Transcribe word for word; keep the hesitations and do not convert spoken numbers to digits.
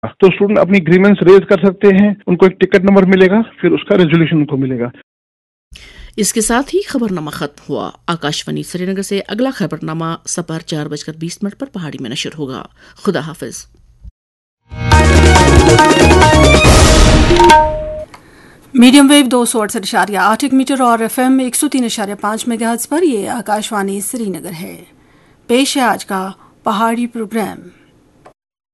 तो स्टूडेंट अपनी grievance raise कर सकते हैं, उनको एक टिकट नंबर मिलेगा, फिर उसका रेजोल्यूशन उनको मिलेगा। इसके साथ ही खबरनामा खत्म हुआ। आकाशवाणी श्रीनगर से अगला खबरनामा सपर चार बजकर बीस मिनट पर पहाड़ी में नशर होगा। खुदा हाफिज। मीडियम वेव दो सौ अड़सठ इशारिया आठ एक मीटर और एफ एम एक सौ तीन इशारिया पाँच मेगाहर्ट्ज पर ये आकाशवाणी श्रीनगर है। पेश है आज का पहाड़ी प्रोग्राम।